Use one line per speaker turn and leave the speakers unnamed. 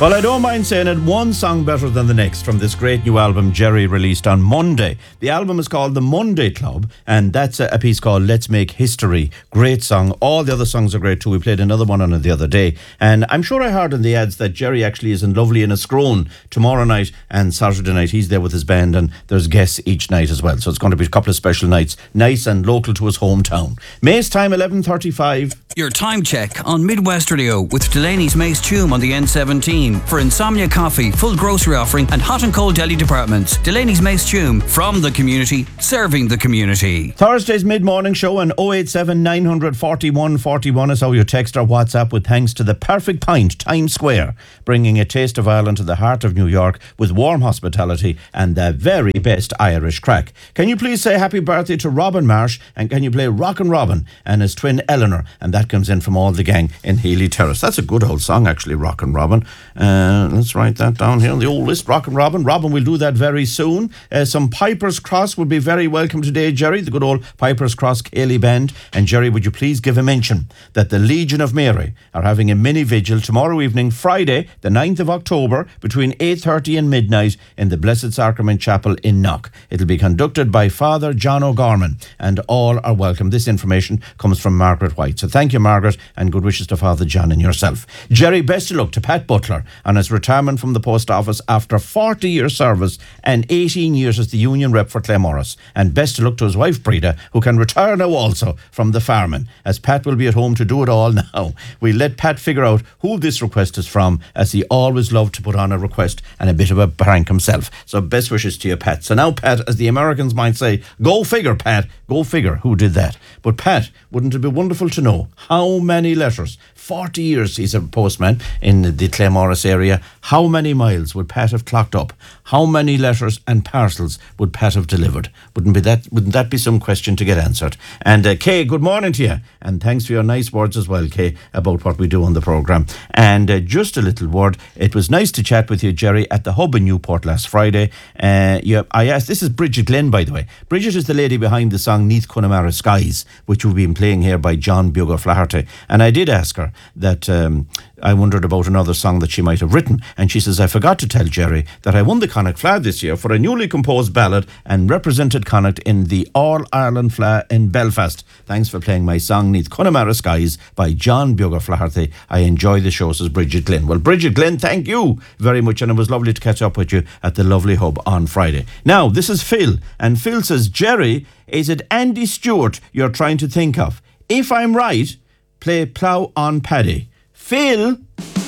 Well, I don't mind saying it, one song better than the next from this great new album Jerry released on Monday. The album is called The Monday Club, and that's a piece called Let's Make History. Great song. All the other songs are great too. We played another one on it the other day. And I'm sure I heard in the ads that Jerry actually is in Lovely in Escrone tomorrow night and Saturday night. He's there with his band, and there's guests each night as well. So it's going to be a couple of special nights. Nice and local to his hometown. May's time, 11:35.
Your time check on Midwest Radio with Delaney's Mace Tomb on the N17 for Insomnia Coffee, full grocery offering and hot and cold deli departments. Delaney's Mace Tomb, from the community, serving the community.
Thursday's mid-morning show on 087 900 41 41 is how you text or WhatsApp with thanks to the Perfect Pint, Times Square, bringing a taste of Ireland to the heart of New York with warm hospitality and the very best Irish crack. Can you please say happy birthday to Robin Marsh, and can you play Rockin' Robin and his twin Eleanor? And that comes in from all the gang in Healy Terrace. That's a good old song actually, Rockin' Robin. Let's write that down here on the old list, Rockin' Robin. Robin will do that very soon. Some Piper's Cross would be very welcome today, Jerry, the good old Piper's Cross Cayley Band. And Jerry, would you please give a mention that the Legion of Mary are having a mini vigil tomorrow evening, Friday, the 9th of October, between 8:30 and midnight in the Blessed Sacrament Chapel in Knock. It'll be conducted by Father John O'Gorman, and all are welcome. This information comes from Margaret White. So thank you, Margaret, and good wishes to Father John and yourself. Jerry, best of luck to Pat Butler on his retirement from the post office after 40 years service and 18 years as the union rep for Claremorris. And best of luck to his wife, Breda, who can retire now also from the farming, as Pat will be at home to do it all now. We'll let Pat figure out who this request is from, as he always loved to put on a request and a bit of a prank himself. So best wishes to you, Pat. So now, Pat, as the Americans might say, go figure, Pat. Go figure who did that. But Pat, wouldn't it be wonderful to know how many letters, 40 years he's a postman in the Claremorris area, how many miles would Pat have clocked up? How many letters and parcels would Pat have delivered? Wouldn't that be some question to get answered? And Kay, good morning to you, and thanks for your nice words as well, Kay, about what we do on the programme. And just a little word, it was nice to chat with you, Jerry, at the Hub in Newport last Friday. I asked, this is Bridget Glenn, by the way. Bridget is the lady behind the song Neath Connemara Skies, which we've been playing here by John Bugger Flaherty. And I did ask her that I wondered about another song that she might have written, and she says, I forgot to tell Jerry that I won the Connacht Fleadh this year for a newly composed ballad and represented Connacht in the All-Ireland Fleadh in Belfast. Thanks for playing my song Neath Connemara Skies by John Bugger Flaherty. I enjoy the show, says Bridget Glenn. Well, Bridget Glenn, thank you very much, and it was lovely to catch up with you at the lovely Hub on Friday. Now, this is Phil, and Phil says, Jerry, is it Andy Stewart you're trying to think of? If I'm right, play Plough on Paddy. Phil?